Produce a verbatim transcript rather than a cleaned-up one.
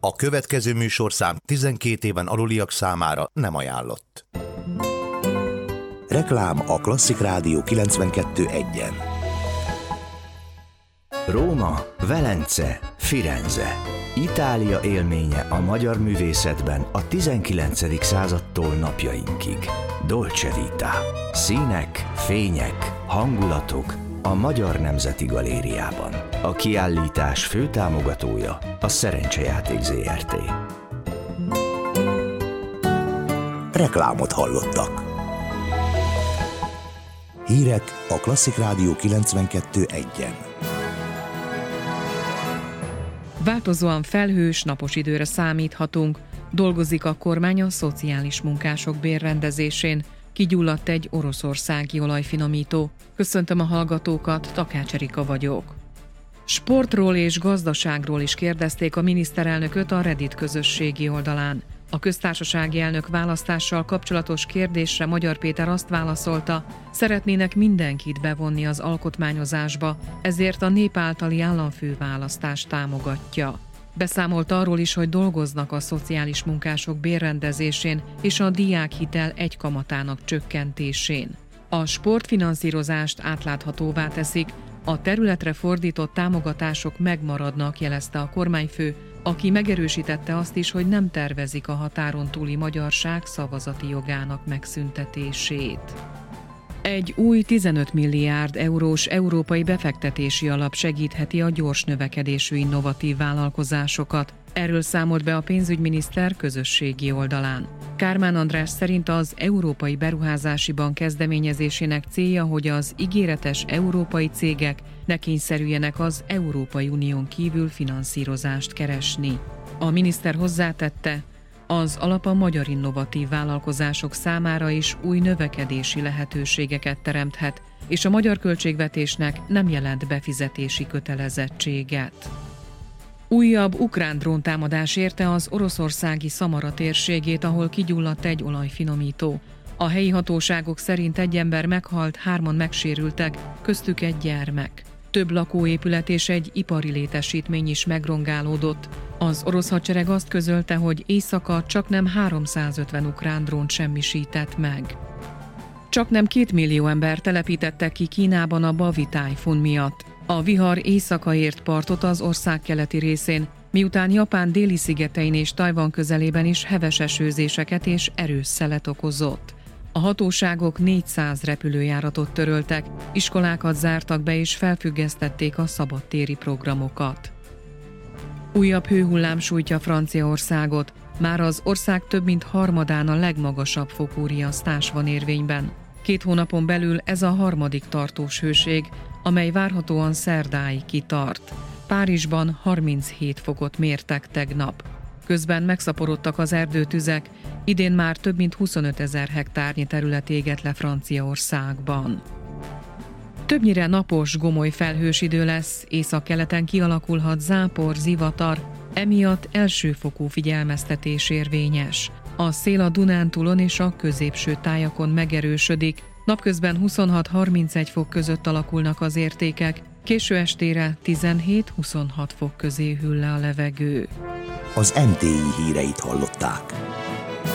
A következő műsorszám tizenkét éven aluliak számára nem ajánlott. Reklám a Klasszik Rádió kilencvenkettő egyen. Róma, Velence, Firenze. Itália élménye a magyar művészetben a tizenkilencedik századtól napjainkig. Dolce Vita. Színek, fények, hangulatok a Magyar Nemzeti Galériában. A kiállítás főtámogatója a Szerencsejáték zé er té. Reklámot hallottak. Hírek a Klasszik Rádió kilencvenkettő egyen. Változóan felhős, napos időre számíthatunk. Dolgozik a kormány a szociális munkások bérrendezésén. Kigyulladt egy oroszországi olajfinomító. Köszöntöm a hallgatókat, Takács Erika vagyok. Sportról és gazdaságról is kérdezték a miniszterelnököt a Reddit közösségi oldalán. A köztársasági elnök választással kapcsolatos kérdésre Magyar Péter azt válaszolta, szeretnének mindenkit bevonni az alkotmányozásba, ezért a nép általi államfőválasztást támogatja. Beszámolt arról is, hogy dolgoznak a szociális munkások bérrendezésén és a diákhitel egy kamatának csökkentésén. A sportfinanszírozást átláthatóvá teszik, a területre fordított támogatások megmaradnak, jelezte a kormányfő, aki megerősítette azt is, hogy nem tervezik a határon túli magyarság szavazati jogának megszüntetését. Egy új tizenöt milliárd eurós európai befektetési alap segítheti a gyors növekedésű innovatív vállalkozásokat. Erről számolt be a pénzügyminiszter közösségi oldalán. Kármán András szerint az Európai Beruházási Bank kezdeményezésének célja, hogy az ígéretes európai cégek ne kényszerüljenek az Európai Unión kívül finanszírozást keresni. A miniszter hozzátette, az alap a magyar innovatív vállalkozások számára is új növekedési lehetőségeket teremthet, és a magyar költségvetésnek nem jelent befizetési kötelezettséget. Újabb ukrán dróntámadás érte az oroszországi Szamara térségét, ahol kigyulladt egy olajfinomító. A helyi hatóságok szerint egy ember meghalt, hárman megsérültek, köztük egy gyermek. Több lakóépület és egy ipari létesítmény is megrongálódott. Az orosz hadsereg azt közölte, hogy éjszaka csaknem háromszázötven ukrán drónt semmisített meg. Csaknem két millió ember telepítettek ki Kínában a Bavi tájfun miatt. A vihar éjszaka ért partot az ország keleti részén, miután Japán déli szigetein és Tajvan közelében is heves esőzéseket és erős szelet okozott. A hatóságok négyszáz repülőjáratot töröltek, iskolákat zártak be és felfüggesztették a szabadtéri programokat. Újabb hőhullám sújtja Franciaországot. Már az ország több mint harmadán a legmagasabb fokú riasztás van érvényben. Két hónapon belül ez a harmadik tartós hőség, amely várhatóan szerdáig kitart. Párizsban harminchét fokot mértek tegnap. Közben megszaporodtak az erdőtüzek, idén már több mint huszonötezer hektárnyi terület égett le Franciaországban. Többnyire napos, gomoly felhős idő lesz, északkeleten kialakulhat zápor, zivatar, emiatt elsőfokú figyelmeztetés érvényes. A szél a Dunántúlon és a középső tájakon megerősödik, napközben huszonhat-harmincegy fok között alakulnak az értékek, késő estére tizenhét-huszonhat fok közé hűl le a levegő. Az em té i híreit hallották.